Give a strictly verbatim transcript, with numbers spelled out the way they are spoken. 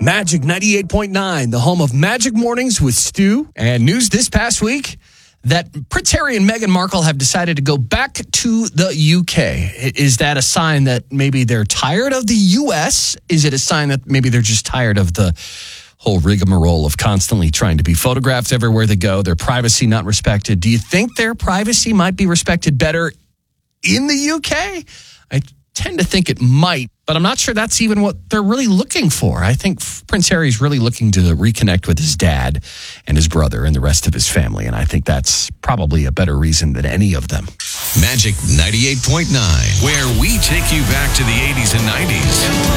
Magic ninety-eight point nine, the home of Magic Mornings with Stu. And news this past week that Prince Harry and Meghan Markle have decided to go back to the U K. Is that a sign that maybe they're tired of the U S? Is it a sign that maybe they're just tired of the whole rigmarole of constantly trying to be photographed everywhere they go, their privacy not respected? Do you think their privacy might be respected better in the U K? I tend to think it might, but I'm not sure that's even what they're really looking for. I think Prince Harry's really looking to reconnect with his dad and his brother and the rest of his family, and I think that's probably a better reason than any of them. Magic ninety-eight point nine, where we take you back to the eighties and nineties.